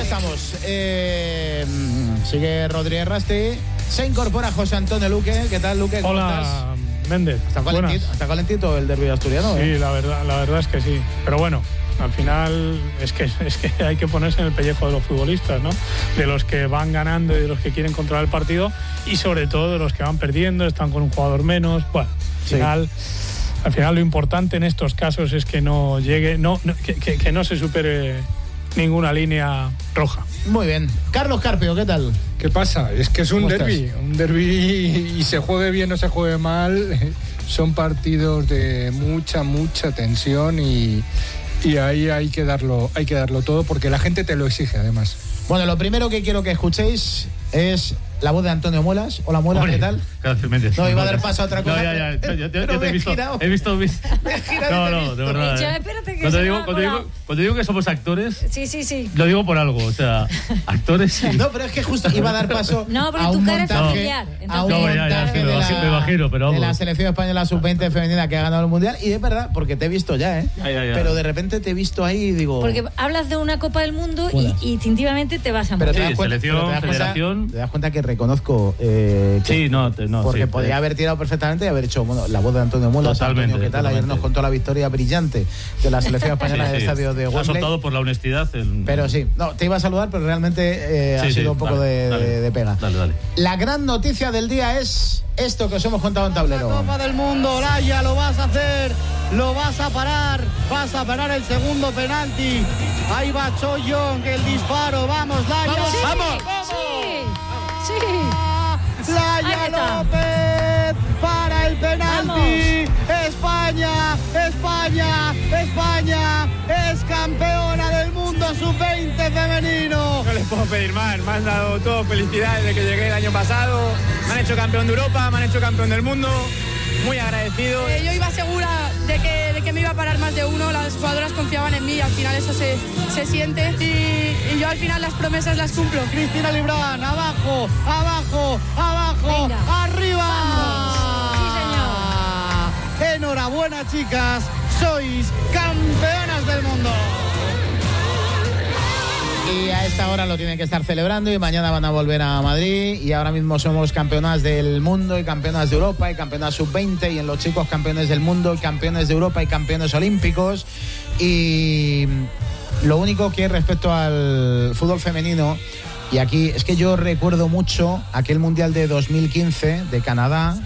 estamos. Sigue Rodríguez Rasti. Se incorpora José Antonio Luque. ¿Qué tal, Luque? ¿Cómo estás? Hola, Méndez. ¿Está calentito el derbi asturiano? Sí, la verdad es que sí. Pero bueno, al final es que hay que ponerse en el pellejo de los futbolistas, ¿no? De los que van ganando y de los que quieren controlar el partido, y sobre todo de los que van perdiendo, están con un jugador menos. Bueno, al final lo importante en estos casos es que no llegue, que no se supere ninguna línea roja. Muy bien. Carlos Carpio, ¿qué tal? ¿Qué pasa? Es que es un derbi, y se juegue bien o se juegue mal, son partidos de mucha tensión y ahí hay que darlo todo, porque la gente te lo exige, además. Bueno, lo primero que quiero que escuchéis es la voz de Antonio Muelas. Hola, Muelas. Hombre, ¿qué tal? Gracias, Méndez. No, iba a dar paso a otra cosa. No, yo te he visto. He visto. Me he girado. No, de verdad. Ya, espérate que cuando digo que somos actores, sí. lo digo por algo, o sea, actores sí. No, pero es que justo iba a dar paso a un montaje, a un montaje de la selección española sub-20 femenina que ha ganado el Mundial, y de verdad, porque te he visto ya, ¿eh? Ya. Pero de repente te he visto ahí y digo... Porque hablas de una Copa del Mundo y instintivamente te vas a morir. Sí, selección, federación... Te das cuenta que reconozco... porque podría haber tirado perfectamente y haber hecho la voz de Antonio Mulas. Totalmente. Antonio, ¿qué tal? Ayer nos contó la victoria brillante de la selección española en el estadio de Wembley. Ha soltado por la honestidad. Pero sí, te iba a saludar, pero realmente ha sido un poco de pega. Dale. La gran noticia del día es esto que os hemos contado en tablero. La Copa del Mundo, Olaya, lo vas a hacer, lo vas a parar el segundo penalti. Ahí va Choyong, el disparo, vamos, Laya. ¡Vamos! Sí. Laya López para el penalti. España es campeona del mundo sub-20 femenino. No les puedo pedir más, me han dado todo felicidades desde que llegué el año pasado. Me han hecho campeón de Europa, me han hecho campeón del mundo. Muy agradecido. Yo iba segura de que me iba a parar más de uno. Las jugadoras confiaban en mí y al final eso se siente. Y yo al final las promesas las cumplo. Cristina Librán, abajo, venga, arriba. Vamos. Sí, señor. Enhorabuena, chicas, sois campeonas del mundo. Y a esta hora lo tienen que estar celebrando, y mañana van a volver a Madrid, y ahora mismo somos campeonas del mundo y campeonas de Europa y campeonas sub-20, y en los chicos campeones del mundo y campeones de Europa y campeones olímpicos. Y lo único que respecto al fútbol femenino, y aquí es que yo recuerdo mucho aquel Mundial de 2015 de Canadá.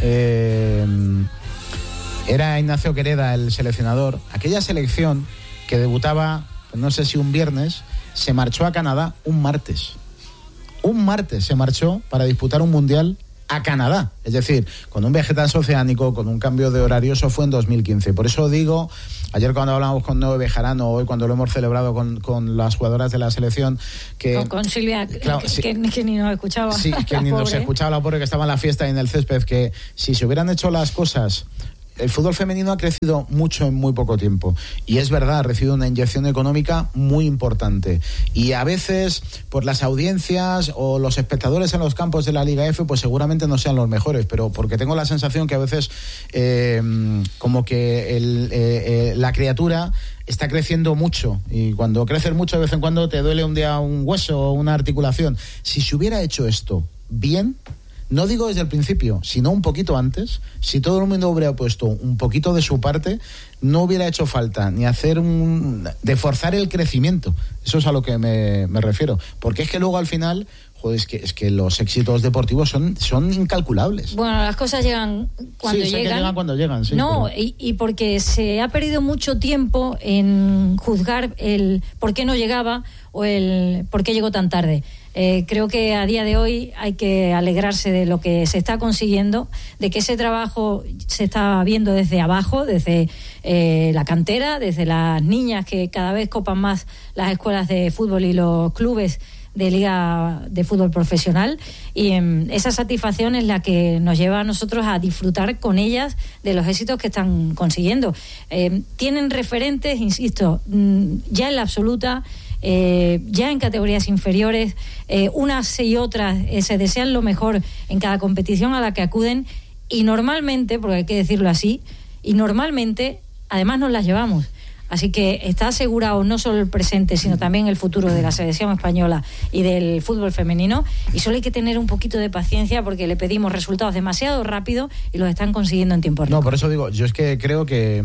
Era Ignacio Quereda el seleccionador. Aquella selección que debutaba, no sé si un viernes, se marchó a Canadá un martes. Un martes se marchó para disputar un mundial a Canadá. Es decir, con un viaje transoceánico, con un cambio de horario. Eso fue en 2015. Por eso digo, ayer cuando hablamos con Noé Bejarano, hoy cuando lo hemos celebrado con las jugadoras de la selección, que... Con Silvia, claro, que ni nos escuchaba. Sí, que ni nos escuchaba, la pobre, que estaba en la fiesta y en el césped, que si se hubieran hecho las cosas... El fútbol femenino ha crecido mucho en muy poco tiempo, y es verdad, ha recibido una inyección económica muy importante, y a veces por las audiencias o los espectadores en los campos de la Liga F pues seguramente no sean los mejores, pero porque tengo la sensación que a veces como que la criatura está creciendo mucho, y cuando creces mucho de vez en cuando te duele un día un hueso o una articulación. Si se hubiera hecho esto bien, no digo desde el principio, sino un poquito antes, si todo el mundo hubiera puesto un poquito de su parte, no hubiera hecho falta ni hacer de forzar el crecimiento. Eso es a lo que me refiero. Porque es que luego al final, joder, es que los éxitos deportivos son incalculables. Bueno, las cosas llegan cuando llegan. Que llegan cuando llegan, sí. No, pero... y porque se ha perdido mucho tiempo en juzgar el por qué no llegaba o el por qué llegó tan tarde. Creo que a día de hoy hay que alegrarse de lo que se está consiguiendo, de que ese trabajo se está viendo desde abajo, desde la cantera, desde las niñas que cada vez copan más las escuelas de fútbol y los clubes de liga de fútbol profesional, y esa satisfacción es la que nos lleva a nosotros a disfrutar con ellas de los éxitos que están consiguiendo. Tienen referentes, insisto, ya en la absoluta, ya en categorías inferiores, unas y otras se desean lo mejor en cada competición a la que acuden, y normalmente, porque hay que decirlo así, además nos las llevamos. Así que está asegurado no solo el presente, sino también el futuro de la selección española y del fútbol femenino. Y solo hay que tener un poquito de paciencia porque le pedimos resultados demasiado rápido y los están consiguiendo en tiempo récord. No, por eso digo, yo es que creo que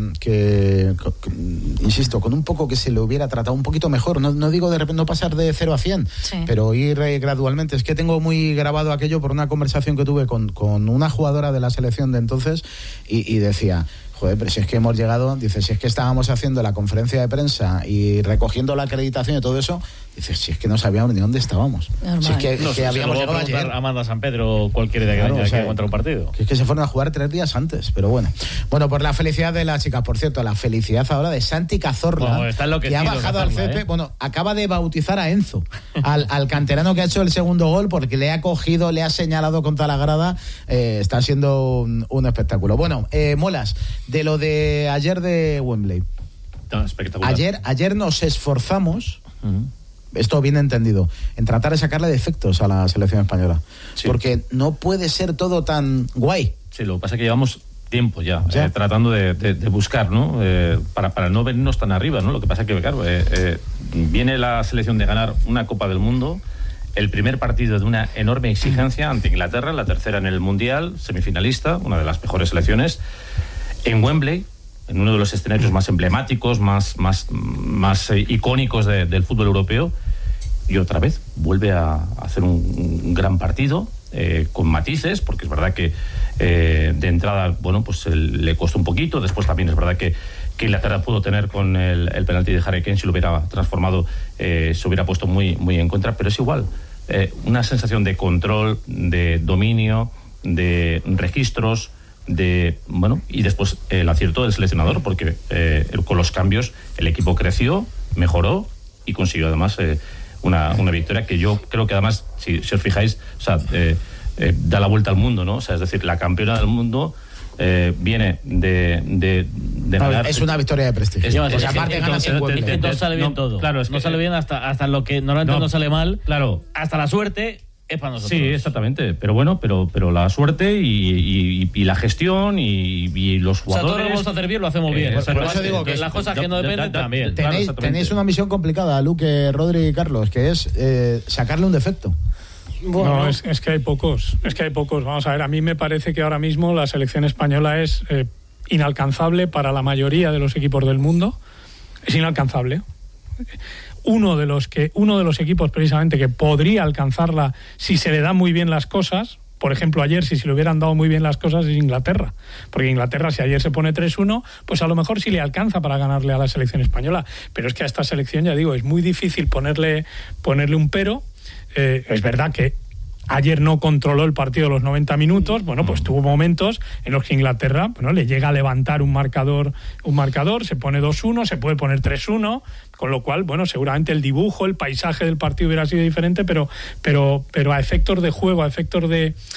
insisto, con un poco que se le hubiera tratado un poquito mejor. No digo de repente no pasar de 0 a 100, sí, pero ir gradualmente. Es que tengo muy grabado aquello por una conversación que tuve con una jugadora de la selección de entonces y decía... Joder, pero si es que hemos llegado, dice, si es que estábamos haciendo la conferencia de prensa y recogiendo la acreditación y todo eso, dice, si es que no sabíamos ni dónde estábamos. Normal. Si es que habíamos llegado ayer. Amanda San Pedro cualquier día que venga a contra un partido. Que es que se fueron a jugar 3 días antes, pero bueno. Bueno, por la felicidad de las chicas, por cierto, la felicidad ahora de Santi Cazorla, que ha bajado al césped, bueno, acaba de bautizar a Enzo, al canterano que ha hecho el segundo gol, porque le ha cogido, le ha señalado contra la grada, está siendo un espectáculo. Bueno, Molas, de lo de ayer de Wembley. No, espectacular. Ayer nos esforzamos, esto bien entendido, en tratar de sacarle defectos a la selección española. Sí. Porque no puede ser todo tan guay. Sí, lo que pasa es que llevamos tiempo ya tratando de buscar, ¿no? Para no venirnos tan arriba, ¿no? Lo que pasa es que, claro, viene la selección de ganar una Copa del Mundo, el primer partido de una enorme exigencia ante Inglaterra, la tercera en el Mundial, semifinalista, una de las mejores selecciones, en Wembley, en uno de los escenarios más emblemáticos, más icónicos del fútbol europeo, y otra vez vuelve a hacer un gran partido, con matices, porque es verdad que de entrada, bueno, pues le costó un poquito. Después también es verdad que Inglaterra pudo tener con el penalti de Harry Kane, si lo hubiera transformado, se hubiera puesto muy, muy en contra, pero es igual. Una sensación de control, de dominio, de registros, y después el acierto del seleccionador, porque con los cambios el equipo creció, mejoró y consiguió además una victoria que yo creo que además, si os fijáis, o sea, da la vuelta al mundo, ¿no? O sea, es decir, la campeona del mundo viene de ganar. Es una victoria de prestigio. Aparte ganas en Wembley. No sale bien todo. Claro, no sale bien hasta lo que normalmente no sale mal. Claro. Hasta la suerte es para nosotros. Sí, exactamente. Pero bueno, pero la suerte y la gestión y los jugadores. O sea, todo lo vamos a hacer bien, lo hacemos bien. Por eso digo que las cosas que no dependen también. Tenéis una misión complicada, Luque, Rodri y Carlos, que es sacarle un defecto. Bueno, no, es que hay pocos. Vamos a ver, a mí me parece que ahora mismo la selección española es inalcanzable para la mayoría de los equipos del mundo. Es inalcanzable. Uno de los equipos precisamente que podría alcanzarla si se le dan muy bien las cosas, por ejemplo ayer, si se le hubieran dado muy bien las cosas, es Inglaterra, porque Inglaterra, si ayer se pone 3-1, pues a lo mejor sí le alcanza para ganarle a la selección española, pero es que a esta selección, ya digo, es muy difícil ponerle un pero. Es verdad que ayer no controló el partido los 90 minutos, bueno, pues tuvo momentos en los que Inglaterra, bueno, le llega a levantar un marcador, se pone 2-1, se puede poner 3-1, con lo cual, bueno, seguramente el dibujo, el paisaje del partido hubiera sido diferente, pero a efectos de juego, a efectos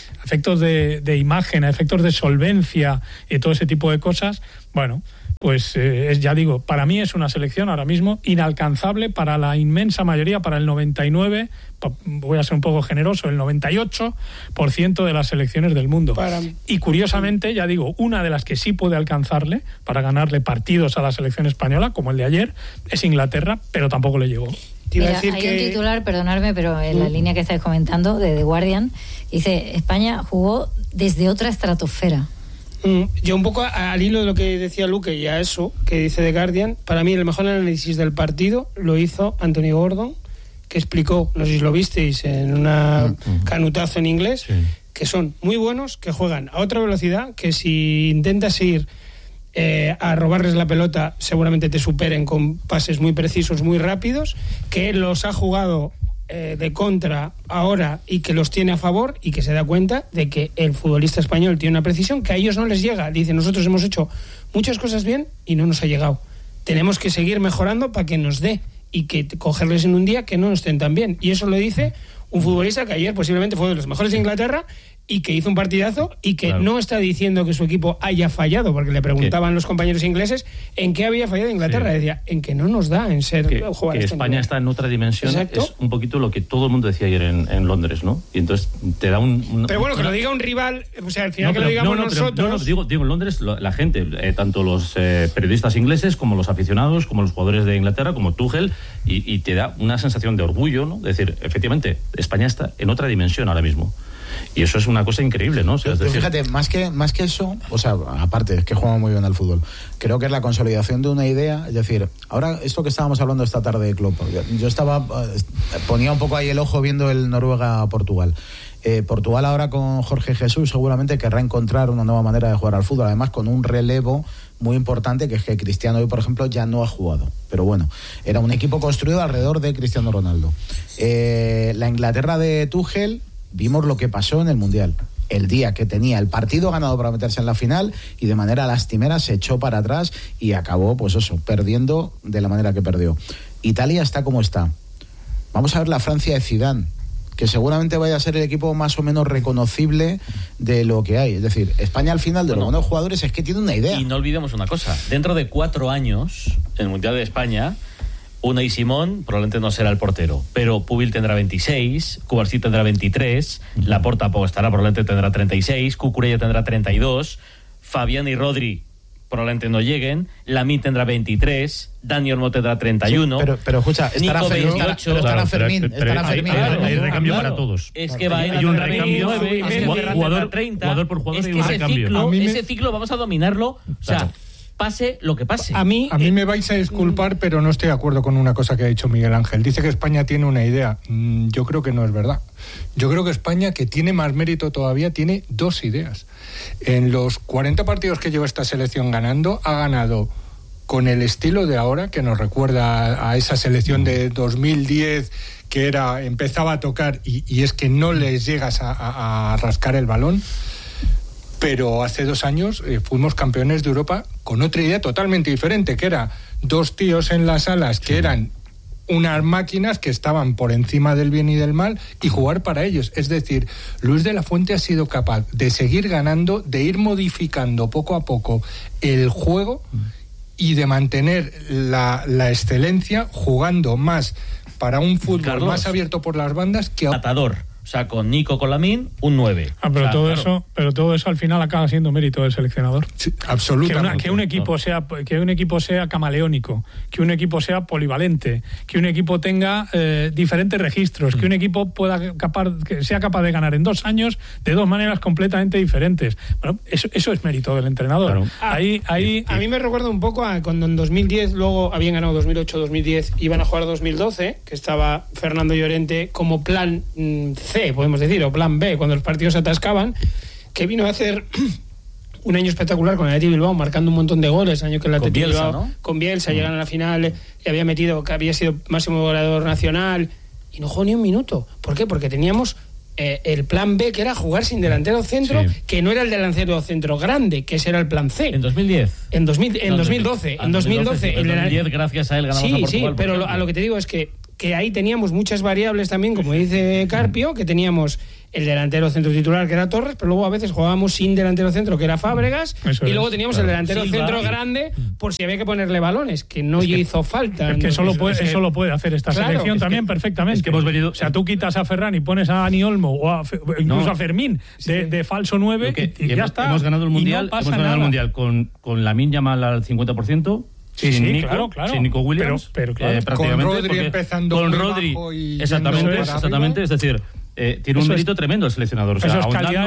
de imagen, a efectos de solvencia y todo ese tipo de cosas, bueno, pues ya digo, para mí es una selección ahora mismo inalcanzable para la inmensa mayoría, para el 99%, voy a ser un poco generoso, el 98% de las selecciones del mundo. Y curiosamente, ya digo, una de las que sí puede alcanzarle para ganarle partidos a la selección española, como el de ayer, es Inglaterra, pero tampoco le llegó. Mira, hay un titular, perdonadme, pero en la línea que estáis comentando, de The Guardian, dice, España jugó desde otra estratosfera. Yo un poco al hilo de lo que decía Luque y a eso que dice The Guardian, para mí el mejor análisis del partido lo hizo Anthony Gordon, que explicó, no sé si lo visteis, en una canutazo en inglés, sí, que son muy buenos, que juegan a otra velocidad, que si intentas ir a robarles la pelota seguramente te superen con pases muy precisos, muy rápidos, que él los ha jugado de contra ahora y que los tiene a favor y que se da cuenta de que el futbolista español tiene una precisión que a ellos no les llega. Dice, nosotros hemos hecho muchas cosas bien y no nos ha llegado. Tenemos que seguir mejorando para que nos dé y que cogerles en un día que no nos estén tan bien. Y eso lo dice un futbolista que ayer posiblemente fue de los mejores de Inglaterra y que hizo un partidazo y que no está diciendo que su equipo haya fallado, porque le preguntaban los compañeros ingleses en qué había fallado Inglaterra. Decía, en que no nos da en ser jugar que España está en otra dimensión. Exacto. Es un poquito lo que todo el mundo decía ayer en Londres, ¿no? Y entonces te da pero bueno, que lo diga un rival, o sea, al final que lo digamos nosotros... digo, en Londres la gente, tanto los periodistas ingleses como los aficionados, como los jugadores de Inglaterra, como Tuchel, y te da una sensación de orgullo, ¿no? Es decir, efectivamente, España está en otra dimensión ahora mismo. Y eso es una cosa increíble, ¿no? O sea, pero fíjate, más que eso, o sea, aparte, es que jugamos muy bien al fútbol, creo que es la consolidación de una idea. Es decir, ahora, esto que estábamos hablando esta tarde de Klopp, yo ponía un poco ahí el ojo viendo el Noruega-Portugal. Portugal ahora con Jorge Jesús seguramente querrá encontrar una nueva manera de jugar al fútbol, además con un relevo muy importante, que es que Cristiano hoy, por ejemplo, ya no ha jugado, pero bueno, era un equipo construido alrededor de Cristiano Ronaldo. La Inglaterra de Tuchel, vimos lo que pasó en el Mundial. El día que tenía el partido ganado para meterse en la final y de manera lastimera se echó para atrás y acabó, pues eso, perdiendo de la manera que perdió. Italia está como está. Vamos a ver la Francia de Zidane, que seguramente vaya a ser el equipo más o menos reconocible de lo que hay. Es decir, España al final de los buenos jugadores es que tiene una idea. Y no olvidemos una cosa, dentro de 4 años, en el Mundial de España, Unai Simón probablemente no será el portero, pero Pubil tendrá 26, Cubarsí tendrá 23, Laporta tampoco estará, probablemente tendrá 36, Cucurella tendrá 32, Fabián y Rodri probablemente no lleguen, Lamine tendrá 23, Dani Olmo tendrá 31. Sí, pero escucha, estará Fermín. Hay recambio para todos. Es que va a ir hay un recambio, jugador por jugador, es hay que un recambio. ese ciclo vamos a dominarlo, o sea, pase lo que pase. A mí me vais a disculpar, pero no estoy de acuerdo con una cosa que ha dicho Miguel Ángel. Dice que España tiene una idea. Yo creo que no es verdad. Yo creo que España, que tiene más mérito todavía, tiene 2 ideas. En los 40 partidos que lleva esta selección ganando, ha ganado con el estilo de ahora, que nos recuerda a esa selección de 2010, que empezaba a tocar y es que no les llegas a rascar el balón. Pero hace 2 años fuimos campeones de Europa con otra idea totalmente diferente, que era 2 tíos en las alas que eran unas máquinas que estaban por encima del bien y del mal y jugar para ellos. Es decir, Luis de la Fuente ha sido capaz de seguir ganando, de ir modificando poco a poco el juego y de mantener la excelencia, jugando más para un fútbol más abierto por las bandas que... Matador. O sea, con Nico, con Lamine, un 9. Pero todo eso al final acaba siendo mérito del seleccionador. Sí, absolutamente. Que un equipo sea camaleónico, que un equipo sea polivalente, que un equipo tenga diferentes registros, que un equipo que sea capaz de ganar en 2 años de 2 maneras completamente diferentes. Bueno, eso es mérito del entrenador. Claro. A mí me recuerda un poco a cuando en 2010, luego habían ganado 2008, 2010, iban a jugar 2012, que estaba Fernando Llorente como plan C, podemos decir, o plan B, cuando los partidos se atascaban, que vino a hacer un año espectacular con el Athletic Bilbao, marcando un montón de goles, año que el Athletic Bilbao, ¿no? Con Bielsa, llegan a la final, y había metido, que había sido máximo goleador nacional, y no jugó ni un minuto. ¿Por qué? Porque teníamos el plan B, que era jugar sin delantero centro, que no era el delantero centro grande, que ese era el plan C. ¿En 2010? En 2012. En 2010, gracias a él ganamos a Portugal. Sí, pero a lo que te digo es que ahí teníamos muchas variables también, como dice Carpio, que teníamos el delantero centro titular, que era Torres, pero luego a veces jugábamos sin delantero centro, que era Fábregas, y luego teníamos el delantero centro grande por si había que ponerle balones, que no hizo falta. Es que eso lo puede hacer esta selección también perfectamente. Es que hemos venido... O sea, tú quitas a Ferran y pones a Dani Olmo o incluso a Fermín de falso 9 y ya está. Hemos ganado el Mundial, con Lamine Yamal al 50%. Sin Nico, claro. Sin Nico Williams, pero claro. Con Rodri empezando con Rodri, exactamente, es decir, tiene un mérito tremendo el seleccionador. O sea, eso es calidad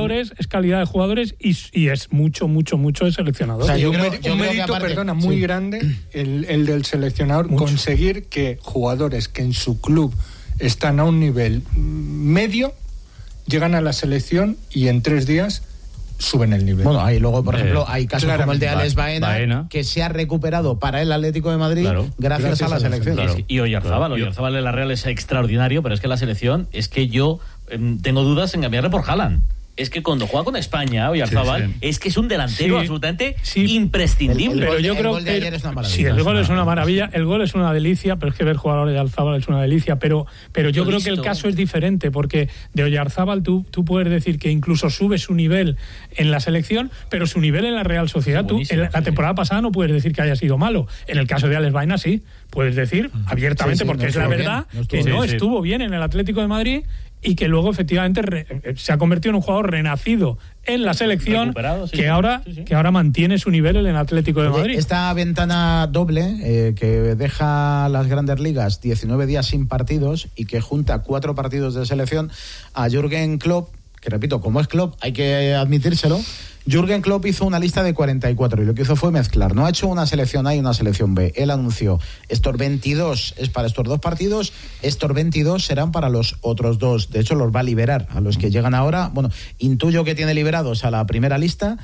de jugadores, y es mucho el seleccionador. O sea, un mérito, muy grande el del seleccionador, conseguir que jugadores que en su club están a un nivel medio llegan a la selección y en 3 días suben el nivel. Bueno, ahí luego, por ejemplo, hay casos como el de Alex Baena, que se ha recuperado para el Atlético de Madrid gracias a la selección. Y Oyarzábal de la Real es extraordinario, pero es que la selección, es que yo tengo dudas en cambiarle por Haaland. es que cuando juega con España, Oyarzábal, es que es un delantero absolutamente imprescindible. Pero yo creo que el gol es una maravilla, el gol es una delicia, pero es que ver jugar a Oyarzábal es una delicia, pero yo creo que el caso es diferente, porque de Oyarzábal tú puedes decir que incluso sube su nivel en la selección, pero su nivel en la Real Sociedad, la temporada pasada no puedes decir que haya sido malo. En el caso de Alex Baena sí, puedes decir abiertamente, porque es la verdad que no estuvo bien en el Atlético de Madrid, y que luego efectivamente se ha convertido en un jugador renacido en la selección, que ahora mantiene su nivel en el Atlético de Madrid. Esta ventana doble que deja las grandes ligas 19 días sin partidos y que junta 4 partidos de selección a Jürgen Klopp, que repito, como es Klopp, hay que admitírselo. Jürgen Klopp hizo una lista de 44 y lo que hizo fue mezclar. No ha hecho una selección A y una selección B. Él anunció, estos 22 es para estos 2 partidos, estos 22 serán para los otros 2. De hecho, los va a liberar a los que llegan ahora. Bueno, intuyo que tiene liberados a la primera lista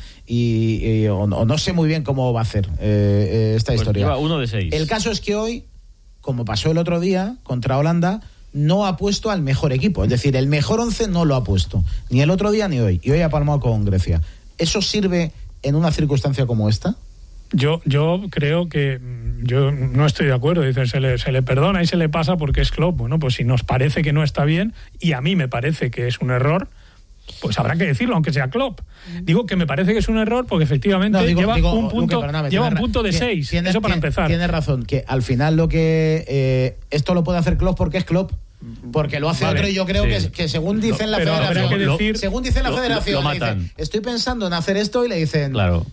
o no sé muy bien cómo va a hacer esta historia. Lleva 1 de 6. El caso es que hoy, como pasó el otro día contra Holanda, no ha puesto al mejor equipo. Es decir, el mejor 11 no lo ha puesto. Ni el otro día ni hoy. Y hoy ha palmado con Grecia. ¿Eso sirve en una circunstancia como esta? Yo creo que yo no estoy de acuerdo. Dice, se le perdona y se le pasa porque es Klopp. Bueno, pues si nos parece que no está bien, y a mí me parece que es un error, pues habrá que decirlo, aunque sea Klopp. Digo que me parece que es un error porque efectivamente lleva un punto de 6. Eso para empezar. Tienes razón, que al final lo que esto lo puede hacer Klopp porque es Klopp. Porque lo hace otro, y yo creo que según dicen la federación, según dice la federación, dicen, estoy pensando en hacer esto, y le dicen,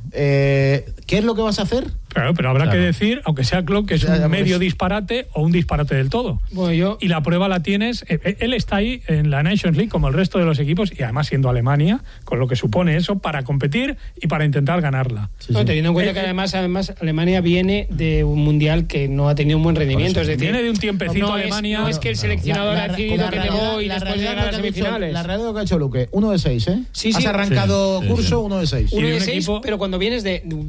¿qué es lo que vas a hacer? Claro, pero habrá que decir, aunque sea Klopp, que es un medio disparate o un disparate del todo. Bueno, y la prueba la tienes, él está ahí en la Nations League como el resto de los equipos, y además siendo Alemania, con lo que supone eso, para competir y para intentar ganarla. Teniendo en cuenta que además Alemania viene de un mundial que no ha tenido un buen rendimiento, es decir, viene de un tiempecito Alemania. No es que el seleccionador ha decidido que te voy y después llegar a las semifinales. La realidad que ha hecho Luque, 1 de 6, ¿eh? Sí, has arrancado curso 1 de 6. 1 de 6, pero cuando vienes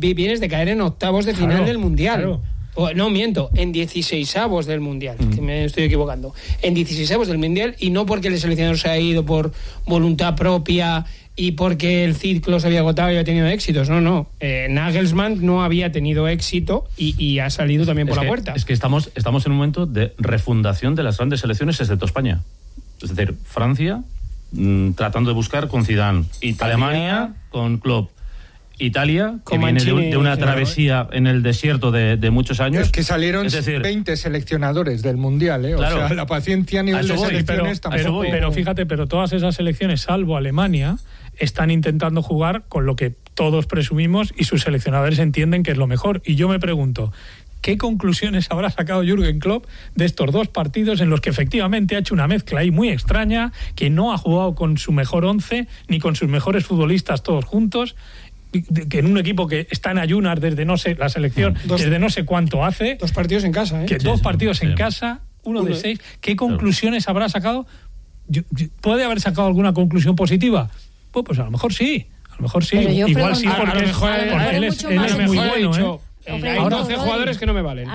de caer en octavos de final del Mundial. No, miento, en 16avos del Mundial, que me estoy equivocando. En 16avos del Mundial, y no porque el seleccionador se ha ido por voluntad propia y porque el ciclo se había agotado y había tenido éxitos. No. Nagelsmann no había tenido éxito y ha salido también por la puerta. Es que estamos en un momento de refundación de las grandes selecciones excepto España. Es decir, Francia tratando de buscar con Zidane, Alemania con Klopp, Italia, que viene de una travesía en el desierto de muchos años. Es que salieron 20 seleccionadores del Mundial, ¿eh? Claro. O sea, la paciencia a nivel de selecciones tampoco... Pero fíjate, todas esas selecciones, salvo Alemania, están intentando jugar con lo que todos presumimos y sus seleccionadores entienden que es lo mejor. Y yo me pregunto, ¿qué conclusiones habrá sacado Jürgen Klopp de estos 2 partidos en los que efectivamente ha hecho una mezcla ahí muy extraña, que no ha jugado con su mejor 11 ni con sus mejores futbolistas todos juntos, que en un equipo que está en ayunas desde no sé, la selección, desde no sé cuánto hace? 2 partidos en casa, ¿eh? 2 partidos en casa, 1 de 6. ¿Qué conclusiones habrá sacado? ¿Puede haber sacado alguna conclusión positiva? Pues a lo mejor sí. Igual sí, porque él es muy bueno, Hay 12 jugadores que no me valen.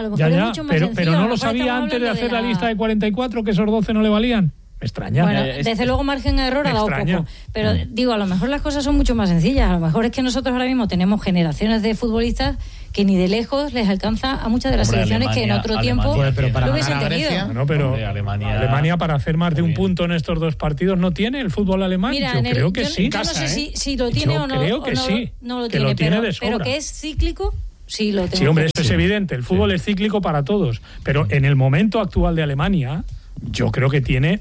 Pero no lo sabía antes de hacer la lista de 44 que esos 12 no le valían. Me extraña. Bueno, desde luego margen de error ha dado poco. Pero digo, a lo mejor las cosas son mucho más sencillas. A lo mejor es que nosotros ahora mismo tenemos generaciones de futbolistas que ni de lejos les alcanza a muchas de las selecciones que en otro tiempo lo hubiesen tenido. Pero Alemania, para hacer más de un punto en estos 2 partidos, ¿no tiene el fútbol alemán? Mira, yo creo que sí. Yo no sé si lo tiene o no. Creo que sí. No lo tiene, pero que es cíclico. Sí, hombre, eso es evidente. El fútbol es cíclico para todos. Pero en el momento actual de Alemania, yo creo que tiene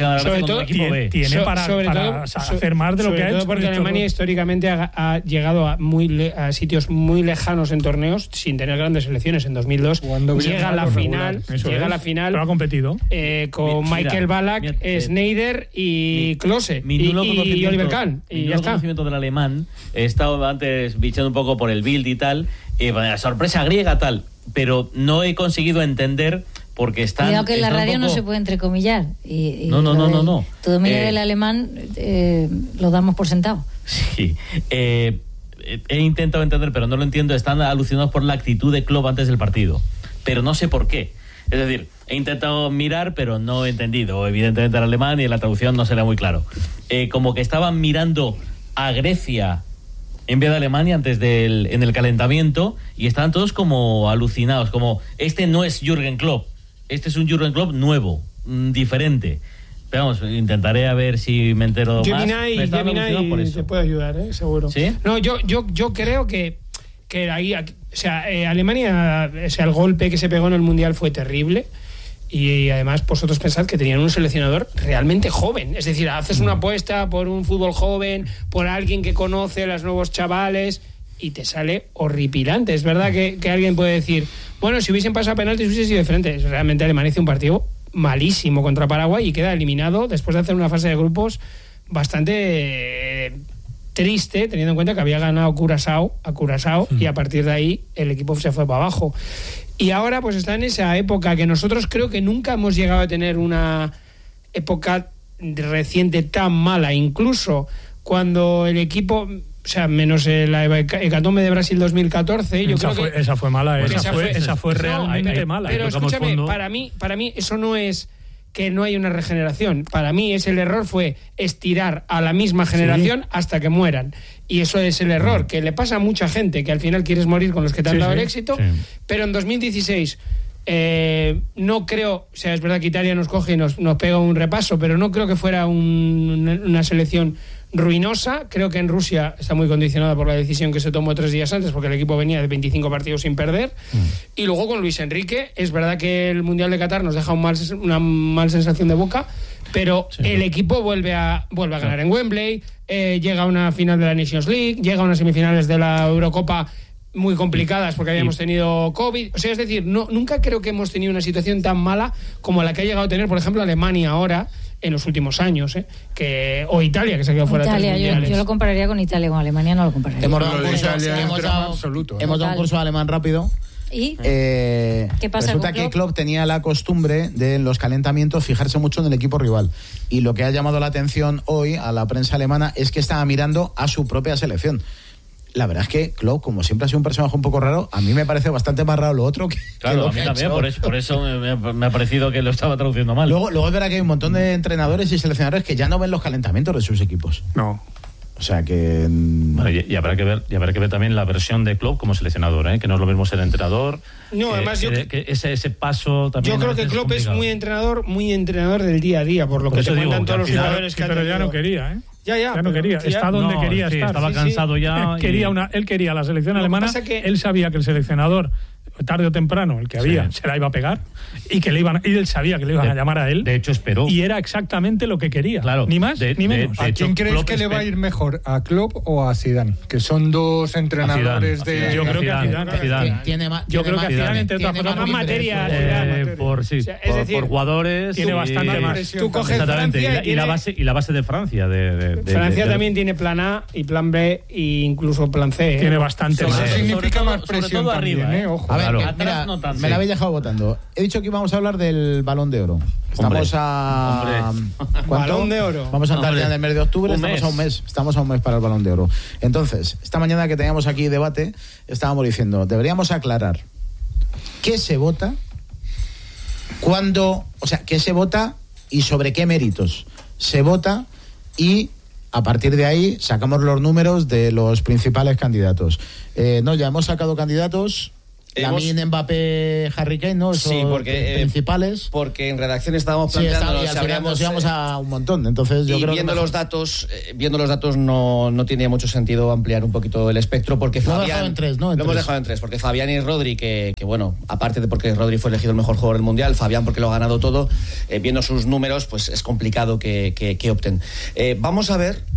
para hacer más de lo que ha hecho. Porque Alemania históricamente ha llegado a sitios muy lejanos en torneos sin tener grandes selecciones. En 2002 llega a la final. Pero ha competido con Michael Ballack, Schneider y Klose y Oliver Kahn. Y ya está. Conocimiento del alemán. He estado antes bichando un poco por el Bild y tal. La sorpresa griega tal. Pero no he conseguido entender... Porque están... Cuidado que en la radio no se puede entrecomillar. No. Tu dominio del alemán lo damos por sentado. Sí. He intentado entender, pero no lo entiendo. Están alucinados por la actitud de Klopp antes del partido. Pero no sé por qué. Es decir, he intentado mirar, pero no he entendido. Evidentemente el alemán y en la traducción no será muy claro. Como que estaban mirando a Grecia en vez de Alemania en el calentamiento, y estaban todos como alucinados, como este no es Jürgen Klopp, este es un Jürgen Klopp nuevo, diferente. Pero vamos, intentaré a ver si me entero más. Gemini te puede ayudar, seguro. ¿Sí? No, yo creo que ahí, o sea, Alemania, o sea, el golpe que se pegó en el Mundial fue terrible. Y además vosotros pensad que tenían un seleccionador realmente joven, es decir, haces una apuesta por un fútbol joven, por alguien que conoce a los nuevos chavales y te sale horripilante. Es verdad que alguien puede decir, bueno, si hubiesen pasado penaltis hubiese sido diferente. Realmente Alemania hizo un partido malísimo contra Paraguay y queda eliminado después de hacer una fase de grupos bastante triste, teniendo en cuenta que había ganado a Curazao y a partir de ahí el equipo se fue para abajo. Y ahora pues está en esa época que nosotros creo que nunca hemos llegado a tener una época reciente tan mala, incluso cuando el equipo, o sea, menos la hecatombe de Brasil 2014, yo creo que esa fue mala, esa fue realmente mala. Pero escúchame, para mí eso no es que no hay una regeneración. Para mí el error fue estirar a la misma generación hasta que mueran. Y eso es el error, que le pasa a mucha gente, que al final quieres morir con los que te han dado el éxito. Pero en 2016 no creo, o sea, es verdad que Italia nos coge y nos pega un repaso, pero no creo que fuera una selección ruinosa. Creo que en Rusia está muy condicionada por la decisión que se tomó 3 días antes, porque el equipo venía de 25 partidos sin perder. Y luego con Luis Enrique, es verdad que el Mundial de Qatar nos deja una mal sensación de boca, pero el equipo vuelve a ganar en Wembley, llega a una final de la Nations League, llega a unas semifinales de la Eurocopa muy complicadas porque habíamos tenido COVID. O sea, es decir, nunca creo que hemos tenido una situación tan mala como la que ha llegado a tener, por ejemplo, Alemania ahora en los últimos años, o Italia, que se ha quedado fuera de 3 mundiales. Yo lo compararía con Italia, con Alemania no lo compararía. Hemos dado un curso alemán rápido. ¿Y qué pasa? Resulta que Klopp tenía la costumbre de en los calentamientos fijarse mucho en el equipo rival, y lo que ha llamado la atención hoy a la prensa alemana es que estaba mirando a su propia selección. La verdad es que Klopp, como siempre ha sido un personaje un poco raro, a mí me parece bastante más raro lo otro que claro, lo a mí que también, por eso me ha parecido que lo estaba traduciendo mal. Luego es verdad que hay un montón de entrenadores y seleccionadores que ya no ven los calentamientos de sus equipos. No. O sea que... Bueno, y habrá que ver también la versión de Klopp como seleccionador, que no es lo mismo ser entrenador. No, además que ese paso también. Yo creo que Klopp es muy entrenador del día a día, por lo que te cuentan todos los jugadores que pero ya no quería, ¿eh? Ya no quería. Está donde quería estar. Estaba cansado ya. Él quería la selección alemana. Él sabía que el seleccionador, tarde o temprano, el que había, se la iba a pegar, y que él sabía que le iban a llamar a él. De hecho, esperó. Y era exactamente lo que quería. Claro. Ni más ni menos. ¿A quién crees que le va a ir mejor? ¿A Klopp o a Zidane? Que son dos entrenadores de... Yo creo que a Zidane. Yo creo que Zidane, entre otras cosas, más materia. Por jugadores. Tiene bastante más. Tú coges Francia y la base de Francia. Francia también tiene plan A y plan B e incluso plan C. Tiene bastante más. Eso significa más presión también, Ojo. A ver, mira, me la habéis dejado votando. He dicho que íbamos a hablar del Balón de Oro. Estamos a... Balón de Oro. Vamos a entrar ya en el mes de octubre. Estamos a un mes para el Balón de Oro. Entonces, esta mañana que teníamos aquí debate, estábamos diciendo, deberíamos aclarar qué se vota, cuándo, o sea, qué se vota y sobre qué méritos se vota, y a partir de ahí sacamos los números de los principales candidatos. Ya hemos sacado candidatos. Lamine, Mbappé, Harry Kane, ¿no? Sí, porque principales. Porque en redacción estábamos planteando y al final nos íbamos a un montón. Entonces yo creo viendo los datos no tiene mucho sentido ampliar un poquito el espectro, porque Fabián, lo hemos dejado en tres, porque Fabián y Rodri, que bueno, aparte de porque Rodri fue elegido el mejor jugador del mundial, Fabián porque lo ha ganado todo, viendo sus números, pues es complicado que opten. Vamos a ver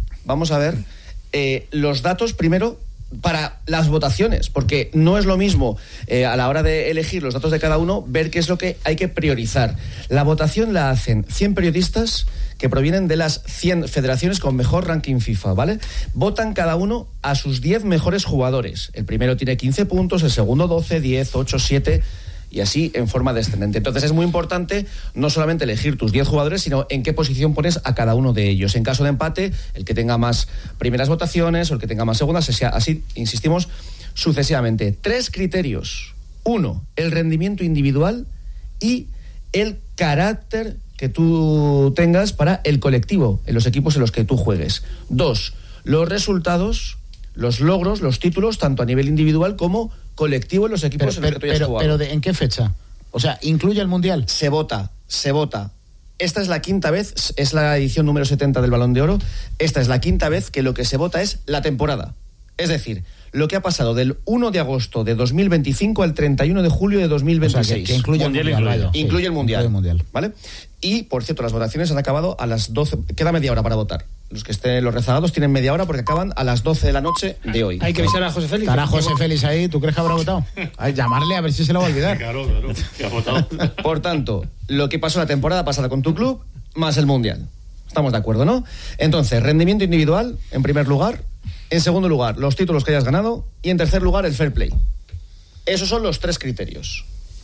los datos primero para las votaciones, porque no es lo mismo a la hora de elegir los datos de cada uno, ver qué es lo que hay que priorizar. La votación la hacen 100 periodistas que provienen de las 100 federaciones con mejor ranking FIFA, ¿vale? Votan cada uno a sus 10 mejores jugadores. El primero tiene 15 puntos, el segundo 12, 10, 8, 7... y así en forma descendente. Entonces es muy importante no solamente elegir tus 10 jugadores, sino en qué posición pones a cada uno de ellos. En caso de empate, el que tenga más primeras votaciones o el que tenga más segundas, así, insistimos, sucesivamente. 3 criterios. 1, el rendimiento individual y el carácter que tú tengas para el colectivo en los equipos en los que tú juegues. 2, los resultados, los logros, los títulos, tanto a nivel individual como colectivo en los equipos en los que tú hayas jugado. Pero ¿en qué fecha? O sea, ¿incluye el Mundial? Se vota. Esta es la quinta vez, es la edición número 70 del Balón de Oro. Esta es la quinta vez que lo que se vota es la temporada. Es decir, lo que ha pasado del 1 de agosto de 2025 al 31 de julio de 2026. O sea, que incluye el Mundial. Incluye el Mundial. ¿Vale? Y, por cierto, las votaciones han acabado a las 12. Queda media hora para votar. Los rezagados tienen media hora porque acaban a las 12 de la noche de hoy. Hay que avisar a José Félix. ¿Estará José Félix ahí? ¿Tú crees que habrá votado? Ay, llamarle a ver si se lo va a olvidar. Claro, que ha votado. Por tanto, lo que pasó la temporada pasada con tu club, más el Mundial. Estamos de acuerdo, ¿no? Entonces, rendimiento individual, en primer lugar. En segundo lugar, los títulos que hayas ganado. Y en tercer lugar, el fair play. Esos son los tres criterios.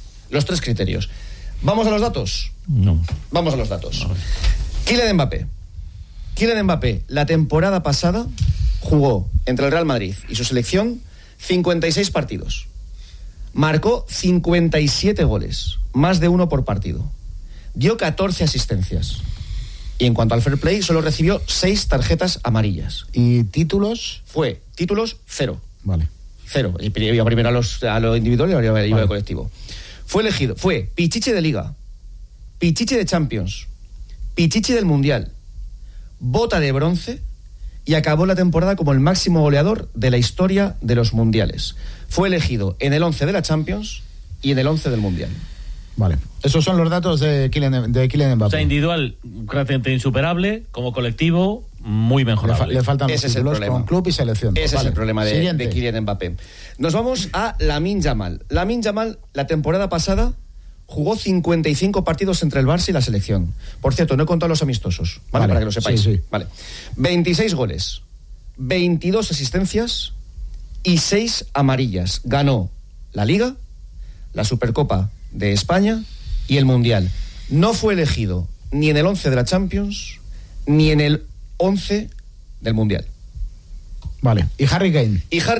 ¿Vamos a los datos? No. Vamos a los datos. Kylian Mbappé, la temporada pasada, jugó entre el Real Madrid y su selección 56 partidos. Marcó 57 goles, más de uno por partido. Dio 14 asistencias. Y en cuanto al fair play, solo recibió 6 tarjetas amarillas. ¿Y títulos? Títulos, 0. Vale. 0. Y iba primero a lo individual y ahora iba al colectivo. Fue Pichichi de Liga, Pichichi de Champions, Pichichi del Mundial, bota de bronce y acabó la temporada como el máximo goleador de la historia de los mundiales. Fue elegido en el 11 de la Champions y en el 11 del Mundial. Vale. Esos son los datos de Kylian Mbappé. O sea, individual, prácticamente insuperable, como colectivo, muy mejorable. Le faltan los Ese es el títulos problema. con club y selección. Ese Vale. es el problema de Kylian Mbappé. Nos vamos a Lamine Yamal. Lamine Yamal, la temporada pasada, jugó 55 partidos entre el Barça y la selección. Por cierto, no he contado los amistosos, ¿vale? Para que lo sepáis. Sí. Vale. 26 goles, 22 asistencias y 6 amarillas. Ganó la Liga, la Supercopa de España y el Mundial. No fue elegido ni en el 11 de la Champions ni en el 11 del Mundial. Vale. ¿Y Harry Kane?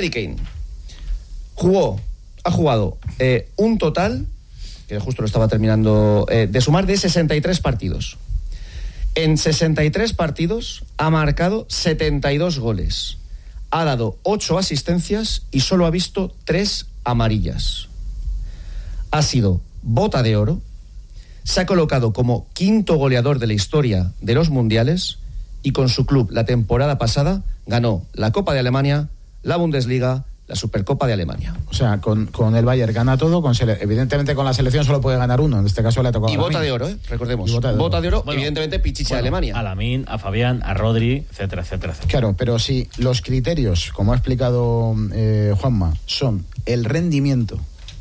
Ha jugado un total, que justo lo estaba terminando de sumar, de 63 partidos. En 63 partidos ha marcado 72 goles. Ha dado 8 asistencias y solo ha visto 3 amarillas. Ha sido bota de oro, se ha colocado como quinto goleador de la historia de los mundiales y con su club la temporada pasada ganó la Copa de Alemania, la Bundesliga, la Supercopa de Alemania. O sea, con el Bayern gana todo, evidentemente con la selección solo puede ganar uno, en este caso le ha tocado y a bota Lamine. de oro, recordemos. Bota de oro. Bueno, evidentemente Pichichi de Alemania. A Lamine, a Fabián, a Rodri, etcétera, etcétera, etcétera. Claro, pero si los criterios, como ha explicado Juanma, son el rendimiento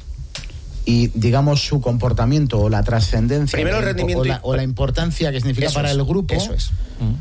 y, digamos, su comportamiento o la trascendencia Primero el rendimiento o la importancia que significa para el grupo. Eso es.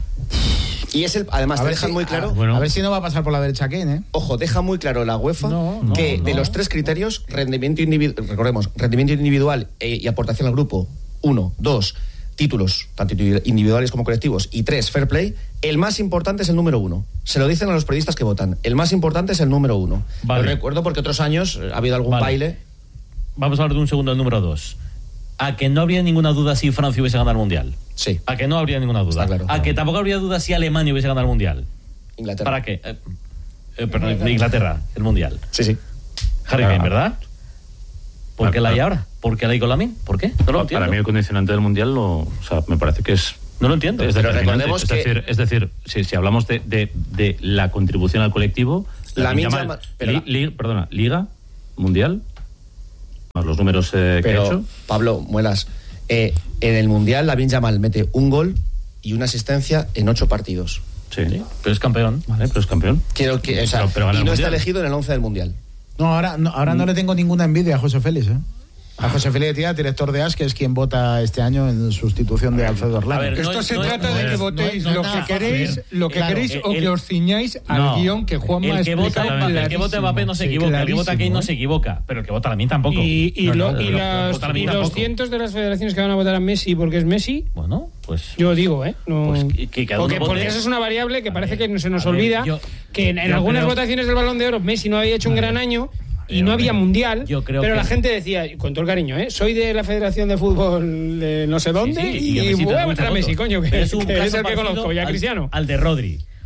Y además te dejan muy claro. A ver si no va a pasar por la derecha Kane, ¿eh? Ojo, deja muy claro la UEFA que de los 3 criterios, rendimiento individual y aportación al grupo, 1, 2, títulos, tanto individuales como colectivos, y 3, fair play, el más importante es el número 1. Se lo dicen a los periodistas que votan. El más importante es el número 1. Vale. Lo recuerdo porque otros años ha habido algún baile. Vamos a hablar de un segundo, el número 2. A que no habría ninguna duda si Francia hubiese ganado el Mundial. Sí. A que no habría ninguna duda. Claro. A que tampoco habría duda si Alemania hubiese ganado el Mundial. Inglaterra. ¿Para qué? Perdón, Inglaterra, el Mundial. Sí. Harry Kane, ¿verdad? ¿Por qué la hay ahora? ¿Por qué la hay con Lamine? ¿Por qué? No lo entiendo. Para mí el condicionante del Mundial me parece que es... No lo entiendo. Es Pero determinante. recordemos Es decir, si hablamos de la contribución al colectivo, Lamine Yamal, Yamal, Liga, Mundial, más los números que ha pero, hecho. Pablo, muelas. En el Mundial, Lamine Yamal mete un gol y una asistencia en 8 partidos. Sí. Pero es campeón. Vale, pero es campeón. Quiero que, Pero gana y el no está Mundial. elegido en el 11 del Mundial. No, ahora no le tengo ninguna envidia a José Félix, ¿eh? A José Félix Díaz, director de AS, que es quien vota este año en sustitución de Alfredo Orlando. A ver, Esto se trata de que votéis no, lo nada que queréis, fácil. lo que Claro, queréis o que os ciñáis No. al guión que Juanma ha el que vota explicado. Mbappé no se equivoca. El que vota Kane no se equivoca. Pero el que vota Lamine tampoco. Y los cientos de las federaciones que van a votar a Messi porque es Messi, Bueno, pues... yo digo, ¿eh? No, Pues que cada uno vote. porque eso es una variable que parece que se nos A ver, olvida, que en algunas creo- votaciones del Balón de Oro Messi no había hecho un gran año y no había mundial, yo creo pero que- la gente decía, con todo el cariño, soy de la Federación de Fútbol de no sé dónde Sí, sí, y que Messi y voy a tenga votar a mucho Messi, voto. coño, que Pero es un el caso que parecido conozco, y a al- Cristiano. Al de Rodri.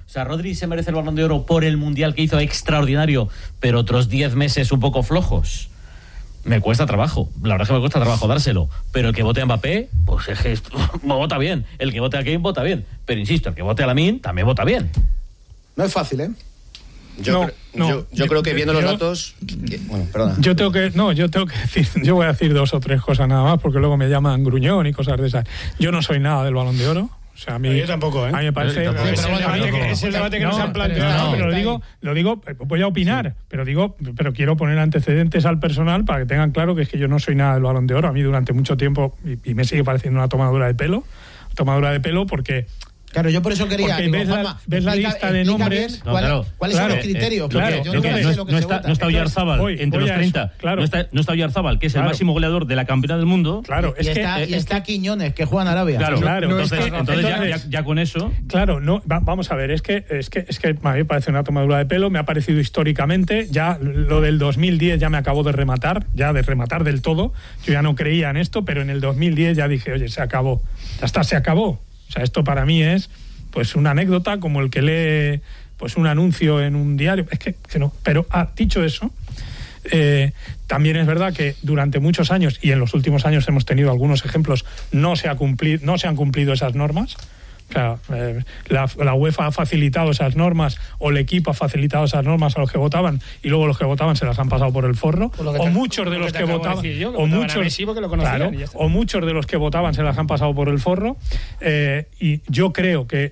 O sea, Rodri se merece el Balón de Oro por el Mundial que hizo extraordinario, pero otros 10 meses un poco flojos. Me cuesta trabajo, la verdad es que me cuesta trabajo dárselo, pero el que vote a Mbappé, pues es que vota bien, el que vote a Kane vota bien, pero insisto, el que vote a Lamine también vota bien. No es fácil, ¿eh? Yo creo que viendo los datos... Bueno, perdona. Yo tengo que decir, yo voy a decir 2 o 3 cosas nada más, porque luego me llaman gruñón y cosas de esas. Yo no soy nada del Balón de Oro. O sea, a mí, yo tampoco, ¿eh? A mí me parece... Es el debate que nos han planteado. No, pero lo digo, voy a opinar, pero quiero poner antecedentes al personal para que tengan claro que es que yo no soy nada del Balón de Oro. A mí durante mucho tiempo, y me sigue pareciendo una tomadura de pelo porque... Claro, yo por eso quería... ves la lista de nombres... ¿Cuáles son los criterios? No está Oyarzábal entre los 30. No está Oyarzábal, que es el máximo goleador de la campeona del mundo. Claro, y está Quiñones, que juega en Arabia. Claro. Entonces ya con eso... Claro, vamos a ver, es que a mí me parece una tomadura de pelo, me ha parecido históricamente, ya lo del 2010 ya me acabó de rematar del todo. Yo ya no creía en esto, pero en el 2010 ya dije, oye, se acabó. Ya está, se acabó. O sea, esto para mí es pues una anécdota como el que lee pues un anuncio en un diario. Es que no. Pero dicho eso, también es verdad que durante muchos años, y en los últimos años hemos tenido algunos ejemplos, no se han cumplido esas normas. O sea, la UEFA ha facilitado esas normas, o el equipo ha facilitado esas normas a los que votaban, y luego los que votaban se las han pasado por el forro, o muchos de los que votaban, o muchos de los que votaban se las han pasado por el forro. Y yo creo que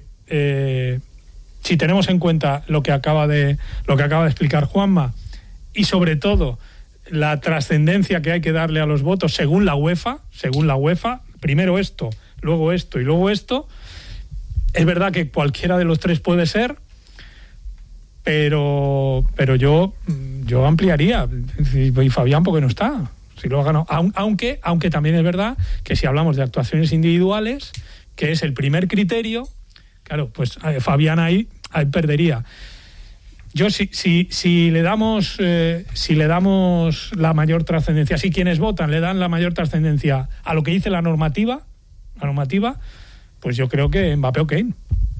si tenemos en cuenta lo que acaba de explicar Juanma, y sobre todo la trascendencia que hay que darle a los votos según la UEFA, primero esto, luego esto y luego esto. Es verdad que cualquiera de los 3 puede ser, pero yo ampliaría. Y Fabián, ¿por qué no está? Si lo ha ganado. Aunque también es verdad que si hablamos de actuaciones individuales, que es el primer criterio, claro, pues Fabián ahí perdería. Yo si le damos la mayor trascendencia, si quienes votan le dan la mayor trascendencia a lo que dice la normativa, pues yo creo que Mbappé o Kane.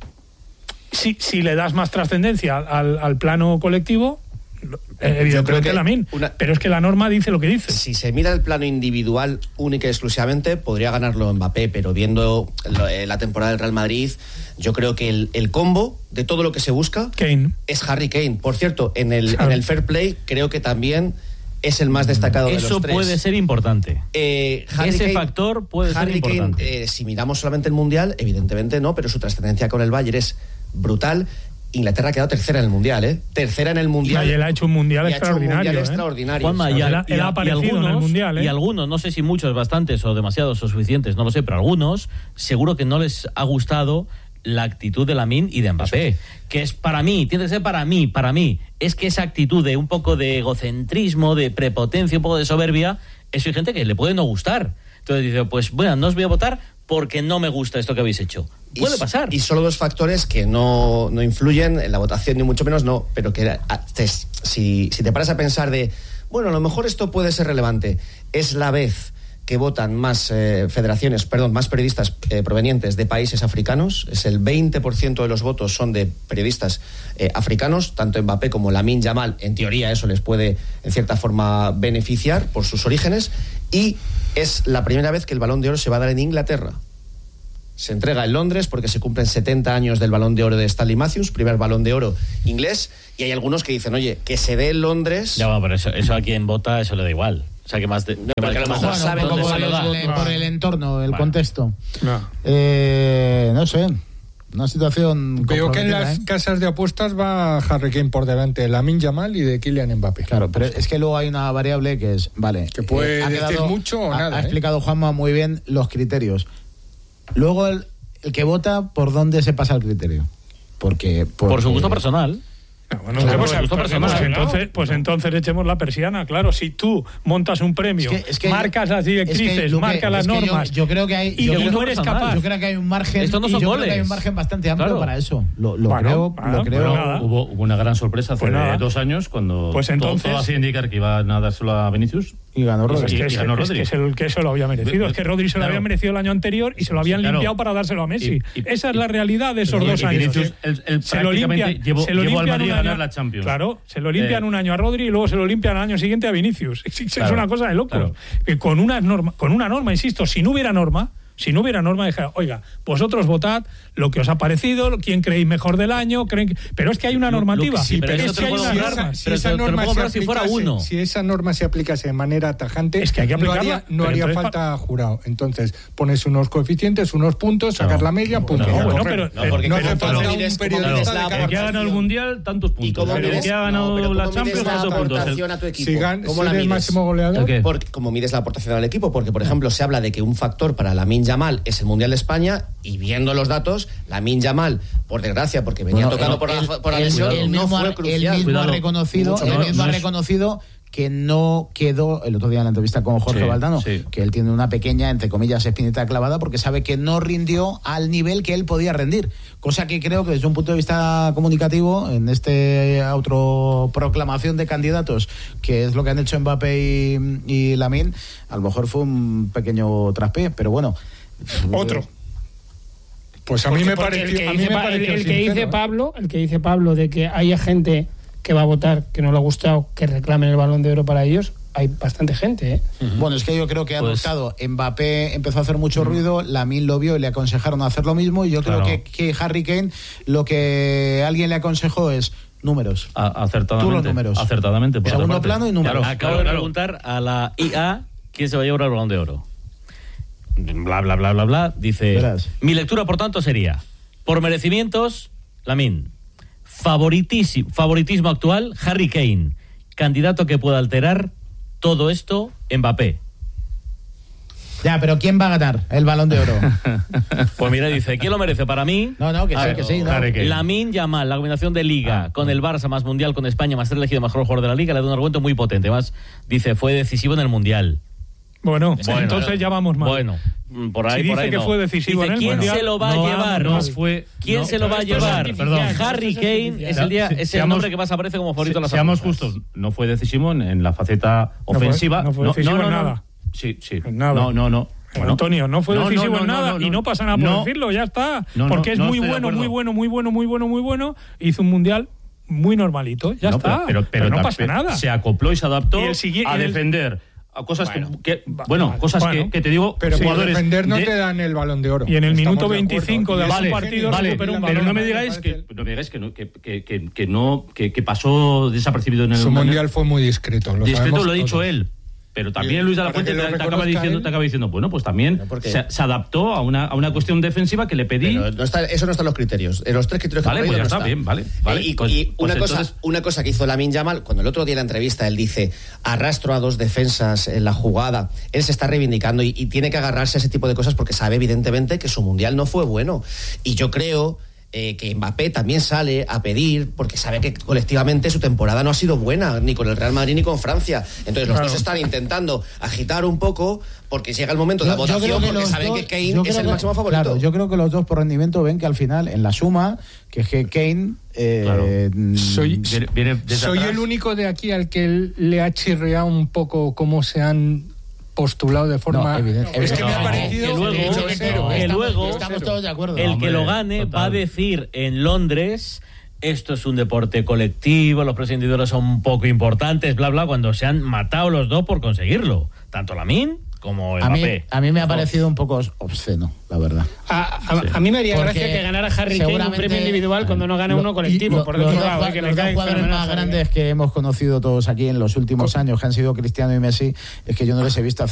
Si le das más trascendencia al plano colectivo, evidentemente Lamine. Pero es que la norma dice lo que dice. Si se mira el plano individual única y exclusivamente, podría ganarlo Mbappé, pero viendo la temporada del Real Madrid, yo creo que el combo de todo lo que se busca Kane es Harry Kane. Por cierto, en el Fair Play creo que también es el más destacado de los 3. Eso puede ser importante. Factor puede ser importante. Kane, si miramos solamente el Mundial, evidentemente no, pero su trascendencia con el Bayern es brutal. Inglaterra ha quedado tercera en el Mundial, ¿eh? Tercera en el Mundial. Y él ha hecho un Mundial extraordinario. Juanma, él ha aparecido en el Mundial, ¿eh? Y algunos, no sé si muchos, bastantes o demasiados o suficientes, no lo sé, pero algunos seguro que no les ha gustado la actitud de Lamine y de Mbappé, que es para mí, tiene que ser para mí, es que esa actitud de un poco de egocentrismo, de prepotencia, un poco de soberbia, eso hay gente que le puede no gustar. Entonces dice, pues bueno, no os voy a votar porque no me gusta esto que habéis hecho. Puede pasar. Y solo 2 factores que no influyen en la votación, ni mucho menos no, pero que si te paras a pensar bueno, a lo mejor esto puede ser relevante, es la vez que votan más más periodistas provenientes de países africanos. Es el 20% de los votos son de periodistas africanos, tanto Mbappé como Lamine Yamal. En teoría eso les puede en cierta forma beneficiar por sus orígenes, y es la primera vez que el Balón de Oro se va a dar en Inglaterra. Se entrega en Londres porque se cumplen 70 años del Balón de Oro de Stanley Matthews, primer Balón de Oro inglés, y hay algunos que dicen, oye, que se dé en Londres... Ya, pero eso a quien vota, eso le da igual. O sea, que más de... porque a lo mejor saben cómo por el entorno, el contexto. No sé. Una situación... Veo que en las casas de apuestas va Harry Kane por delante de Lamine Yamal y de Kylian Mbappé. Claro, pero es que luego hay una variable que es... Vale. Que puede decir mucho o nada. Ha explicado Juanma muy bien los criterios. Luego el que vota, ¿por dónde se pasa el criterio? Porque por su gusto personal. Bueno, pues entonces echemos la persiana, claro. Si tú montas un premio, marcas las directrices, marcas las normas, yo creo que hay, y no eres capaz. Yo creo que hay un margen. Esto no son goles. Creo que hay un margen bastante amplio para eso. Lo creo. Hubo una gran sorpresa hace 2 años cuando todo hacía indicar que iban a dárselo a Vinicius. Y ganó Rodri. Que eso lo había merecido. Es que Rodri se lo había merecido el año anterior y se lo habían limpiado para dárselo a Messi. Esa es la realidad de esos 2 años. Se lo limpian. Llevó al Madrid a ganar la Champions. Claro, se lo limpian un año a Rodri y luego se lo limpian al año siguiente a Vinicius. Es una cosa de locos. Con una norma, insisto, si no hubiera norma, deja, oiga, vosotros votad lo que os ha parecido, quién creéis mejor del año, pero es que hay una normativa. Si esa norma se aplicase de manera tajante, es que hay que aplicarla, no haría falta jurado. Entonces, pones unos coeficientes, unos puntos, sacar la media, punto. No hace falta un periodista el que ha ganado el Mundial, tantos puntos. El que ha ganado la Champions, tantos puntos. Si eres máximo goleador, ¿cómo mides la aportación al equipo? Porque, por ejemplo, se habla de que un factor para Lamine Yamal es el Mundial de España, y viendo los datos, Lamine Yamal, por desgracia, porque venía tocando por la lesión, no fue crucial. Él mismo ha reconocido que no quedó, el otro día en la entrevista con Jorge Valdano, que él tiene una pequeña, entre comillas, espinita clavada, porque sabe que no rindió al nivel que él podía rendir, cosa que creo que desde un punto de vista comunicativo, en este autoproclamación de candidatos, que es lo que han hecho Mbappé y Lamine, a lo mejor fue un pequeño traspié, pero bueno. Otro. Pues a mí me pareció. El que dice Pablo de que haya gente que va a votar que no le ha gustado que reclamen el Balón de Oro para ellos, hay bastante gente, ¿eh? Bueno, es que yo creo que han notado, Mbappé empezó a hacer mucho ruido, Lamine lo vio y le aconsejaron hacer lo mismo, y yo creo que Harry Kane, lo que alguien le aconsejó es números. Acertadamente. Tú los números. Acertadamente. Segundo plano y números. Acabo de preguntar a la IA quién se va a llevar el Balón de Oro. Bla, bla, bla, bla, bla. Dice, mi lectura, por tanto, sería, por merecimientos, Lamine. Favoritismo actual, Harry Kane. Candidato que pueda alterar todo esto, Mbappé. Ya, pero ¿quién va a ganar el Balón de Oro? Pues mira, dice, ¿quién lo merece? Para mí, que sí. Lamine Yamal, la combinación de Liga con el Barça, más Mundial con España, más ser elegido mejor jugador de la Liga, le da un argumento muy potente. Además, dice, fue decisivo en el Mundial. Bueno, entonces ya vamos mal. Bueno, por ahí, si dice que fue decisivo, dice, en el ¿quién Mundial? se lo va a llevar? ¿Quién se lo va a llevar? Perdón. Harry Kane es el nombre que más aparece como favorito en las Seamos justos, no fue decisivo en la faceta ofensiva. No fue decisivo en nada. Sí. En nada. No. Bueno, Antonio, no fue decisivo en nada y no pasa nada por decirlo, ya está. Porque es muy bueno. Hizo un Mundial muy normalito, ya está. Pero no pasa nada. Se acopló y se adaptó a defender. A cosas que te digo, pero jugadores por defender no te dan el Balón de Oro. Y en el minuto 25 de algún partido recuperó un balón. Pero no me digáis que pasó desapercibido en el Mundial. Fue muy discreto. Lo ha dicho él. Pero también Luis de la Fuente te acaba diciendo, bueno, pues también se adaptó a una cuestión defensiva que le pedí. Pero eso no está en los criterios. En los 3 criterios que pues ya está bien, vale. Una cosa que hizo Lamine Yamal, cuando el otro día en la entrevista él dice, arrastro a 2 defensas en la jugada, él se está reivindicando y tiene que agarrarse a ese tipo de cosas porque sabe evidentemente que su Mundial no fue bueno. Y yo creo que Mbappé también sale a pedir porque sabe que colectivamente su temporada no ha sido buena, ni con el Real Madrid ni con Francia. Entonces los dos están intentando agitar un poco porque llega el momento de la votación porque saben que Kane es el máximo favorito. Claro, yo creo que los dos por rendimiento ven que al final, en la suma, que Kane... Soy el único de aquí al que le ha chirreado un poco cómo se han postulado de forma es que me ha parecido que luego estamos todos de acuerdo. El que lo gane va a decir en Londres, esto es un deporte colectivo, los precios individuales son un poco importantes, bla bla, cuando se han matado los dos por conseguirlo, tanto Lamine como Mbappé. A mí me ha parecido un poco obsceno, la verdad. A mí me haría gracia que ganara Harry Kane un premio individual cuando no gana uno colectivo. Los dos jugadores más grandes que hemos conocido todos aquí en los últimos años, que han sido Cristiano y Messi, es que yo no les he visto hacer